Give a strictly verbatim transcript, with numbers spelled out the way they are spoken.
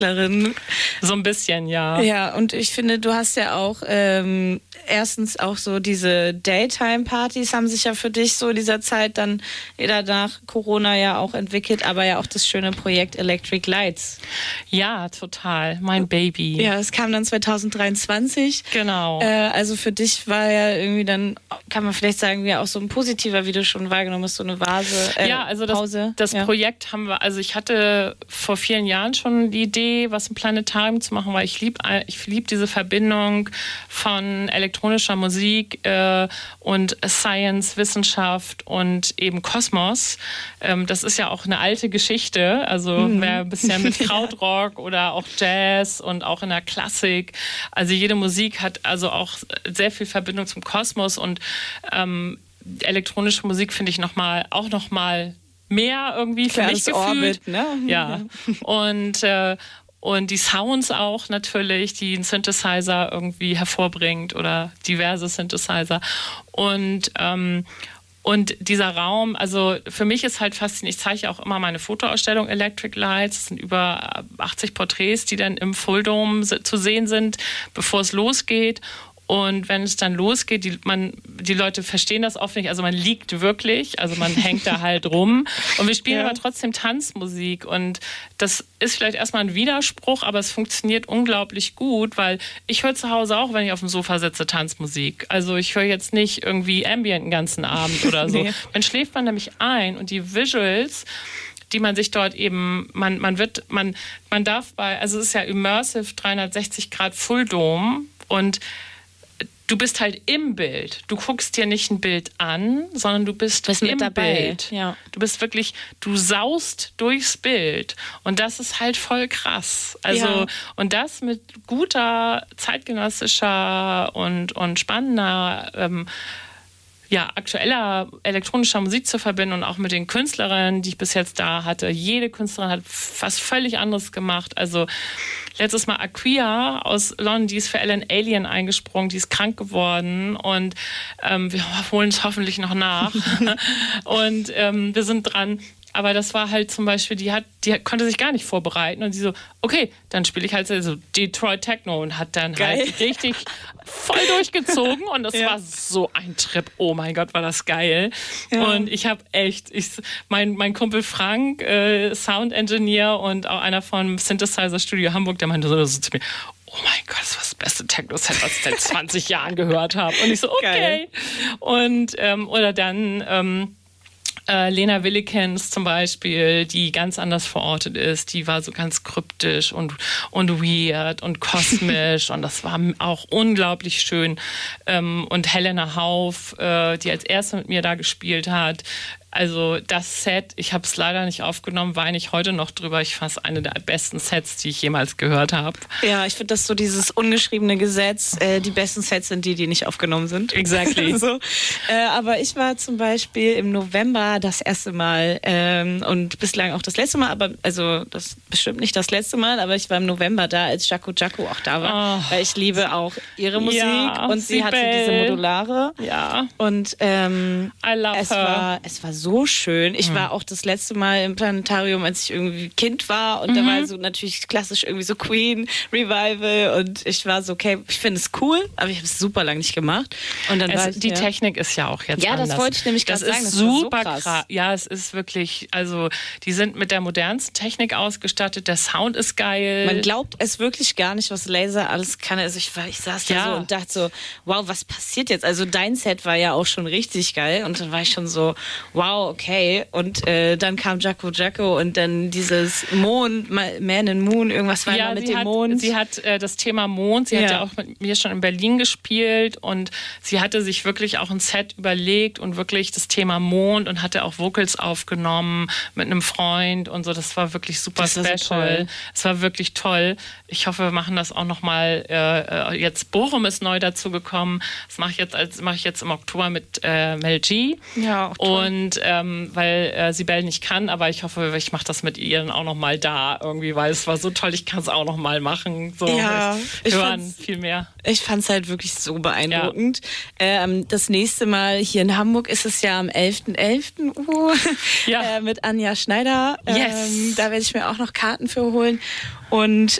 So ein bisschen, ja. Ja, und ich finde, du hast ja auch ähm, erstens auch so diese Daytime-Partys haben sich ja für dich so in dieser Zeit dann danach Corona ja auch entwickelt, aber ja auch das schöne Projekt Electric Lights. Ja, total. Mein Baby. Ja, es kam dann zwanzig dreiundzwanzig. Genau. Äh, also für dich war ja irgendwie dann, kann man vielleicht sagen, ja auch so ein positiver, wie du schon wahrgenommen hast, so eine Vase, äh, ja, also das, Pause. das ja. Projekt haben wir, also ich hatte vor vielen Jahren schon die Idee, was im Planetarium zu machen, weil ich liebe ich lieb diese Verbindung von elektronischer Musik äh, und Science, Wissenschaft und eben Kosmos. Ähm, das ist ja auch eine alte Geschichte, also mhm. wer ein bisschen mit Krautrock oder auch Jazz und auch in der Klassik, also jede Musik hat also auch sehr viel Verbindung zum Kosmos und ähm, elektronische Musik finde ich noch mal, auch noch mal mehr irgendwie für mich gefühlt. Orbit, ne? Ja. Und, äh, und die Sounds auch natürlich, die ein Synthesizer irgendwie hervorbringt oder diverse Synthesizer. Und, ähm, und dieser Raum, also für mich ist halt faszinierend, ich zeige ja auch immer meine Fotoausstellung Electric Lights, es sind über achtzig Porträts, die dann im Full Dome zu sehen sind, bevor es losgeht. Und wenn es dann losgeht, die, man, die Leute verstehen das oft nicht, also man liegt wirklich, also man hängt da halt rum. Und wir spielen ja. aber trotzdem Tanzmusik. Und das ist vielleicht erstmal ein Widerspruch, aber es funktioniert unglaublich gut, weil ich höre zu Hause auch, wenn ich auf dem Sofa sitze, Tanzmusik. Also ich höre jetzt nicht irgendwie Ambient den ganzen Abend oder so. Nee. Dann schläft man nämlich ein und die Visuals, die man sich dort eben, man, man wird, man, man darf bei, also es ist ja Immersive dreihundertsechzig Grad Full Dome und du bist halt im Bild. Du guckst dir nicht ein Bild an, sondern du bist, bist im dabei. Bild. Ja. Du bist wirklich, du saust durchs Bild. Und das ist halt voll krass. Also, ja. Und das mit guter, zeitgenössischer und, und spannender, ähm, ja, aktueller elektronischer Musik zu verbinden und auch mit den Künstlerinnen, die ich bis jetzt da hatte. Jede Künstlerin hat was völlig anderes gemacht. Also letztes Mal Aquia aus London, die ist für Ellen Alien eingesprungen, die ist krank geworden und ähm, wir holen es hoffentlich noch nach. Und ähm, wir sind dran. Aber das war halt zum Beispiel, die hat, die konnte sich gar nicht vorbereiten und sie so, okay, dann spiele ich halt so Detroit Techno und hat dann Geil. halt richtig voll durchgezogen und das ja. war so ein Trip. Oh mein Gott, war das geil. Ja. Und ich habe echt, ich, mein, mein Kumpel Frank, äh, Sound Engineer und auch einer vom Synthesizer Studio Hamburg, der meinte so, so zu mir, oh mein Gott, das war das beste Techno-Set, was ich seit zwanzig Jahren gehört habe. Und ich so, okay. Geil. Und, ähm, oder dann, ähm, Äh, Lena Willikens zum Beispiel, die ganz anders verortet ist, die war so ganz kryptisch und, und weird und kosmisch und das war auch unglaublich schön. Ähm, und Helena Hauf, äh, die als erste mit mir da gespielt hat, also das Set, ich habe es leider nicht aufgenommen, weine ich heute noch drüber. Ich fand es eine der besten Sets, die ich jemals gehört habe. Ja, ich finde das so dieses ungeschriebene Gesetz, äh, die besten Sets sind die, die nicht aufgenommen sind. Exactly. so. äh, aber ich war zum Beispiel im November das erste Mal ähm, und bislang auch das letzte Mal, aber also das bestimmt nicht das letzte Mal, aber ich war im November da, als Jaco Jaco auch da war, oh, weil ich liebe auch ihre Musik ja, und sie, sie hatte bell. diese Modulare. Ja. Und ähm, I love es her. war es war so schön. Ich mhm. war auch das letzte Mal im Planetarium, als ich irgendwie Kind war und mhm. da war so natürlich klassisch irgendwie so Queen Revival und ich war so, okay, ich finde es cool, aber ich habe es super lange nicht gemacht. Und dann es, war ich, die ja. Technik ist ja auch jetzt Ja, anders. das wollte ich nämlich gerade sagen. Das ist das super so krass. krass. Ja, es ist wirklich, also die sind mit der modernsten Technik ausgestattet, der Sound ist geil. Man glaubt es wirklich gar nicht, was Laser alles kann. Also ich, war, ich saß da ja. so und dachte so, wow, was passiert jetzt? Also dein Set war ja auch schon richtig geil und dann war ich schon so, wow, okay. Und äh, dann kam Jaco Jaco und dann dieses Mond, Man and Moon, irgendwas war ja, da mit sie dem hat, Mond. Sie hat äh, das Thema Mond, sie ja. hat ja auch mit mir schon in Berlin gespielt und sie hatte sich wirklich auch ein Set überlegt und wirklich das Thema Mond und hatte auch Vocals aufgenommen mit einem Freund und so. Das war wirklich super das special. So toll. Es war wirklich toll. Ich hoffe, wir machen das auch nochmal. Äh, jetzt Bochum ist neu dazu gekommen. Das mache ich jetzt, als mache ich jetzt im Oktober mit äh, Mel G. Ja, auch toll. Und ähm, weil äh, Sibel nicht kann, aber ich hoffe, ich mache das mit ihr dann auch nochmal da irgendwie, weil es war so toll, ich kann es auch nochmal machen. So, ja, ich hören viel mehr. Ich fand es halt wirklich so beeindruckend. Ja. Ähm, das nächste Mal hier in Hamburg ist es ja am elften elften Uh, ja. äh, mit Anja Schneider. Ähm, yes. Da werde ich mir auch noch Karten für holen. Und